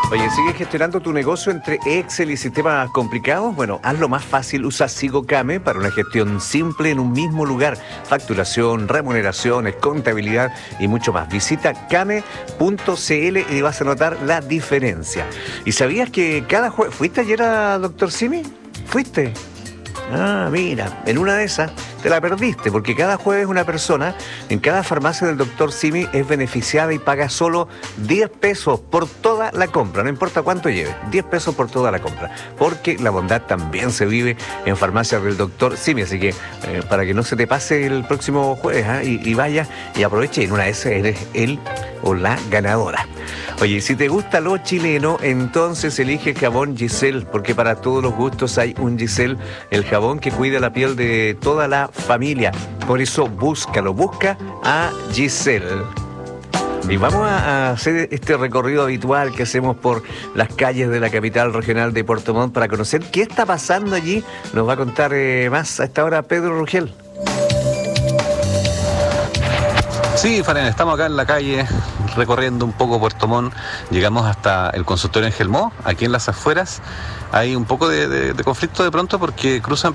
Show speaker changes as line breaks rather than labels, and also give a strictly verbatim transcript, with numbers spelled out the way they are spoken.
Oye, ¿sigues gestionando tu negocio entre Excel y sistemas complicados? Bueno, hazlo más fácil, usa SigoCame para una gestión simple en un mismo lugar. Facturación, remuneraciones, contabilidad y mucho más. Visita came punto cl y vas a notar la diferencia. ¿Y sabías que cada jueves... ¿Fuiste ayer a doctor Simi? ¿Fuiste? Ah, mira, en una de esas te la perdiste, porque cada jueves una persona en cada farmacia del doctor Simi es beneficiada y paga solo diez pesos por toda la compra, no importa cuánto lleve, diez pesos por toda la compra, porque la bondad también se vive en farmacias del doctor Simi, así que eh, para que no se te pase el próximo jueves, ¿eh? y, y vaya y aproveche, y en una de esas eres él o la ganadora. Oye, si te gusta lo chileno, entonces elige jabón Giselle, porque para todos los gustos hay un Giselle, el jabón que cuida la piel de toda la familia. Por eso búscalo, busca a Giselle. Y vamos a hacer este recorrido habitual que hacemos por las calles de la capital regional de Puerto Montt para conocer qué está pasando allí. Nos va a contar eh, más a esta hora Pedro Rugel.
Sí, Faren, estamos acá en la calle recorriendo un poco Puerto Montt, llegamos hasta el consultorio en Gelmó, aquí en las afueras. Hay un poco de, de, de conflicto de pronto porque cruzan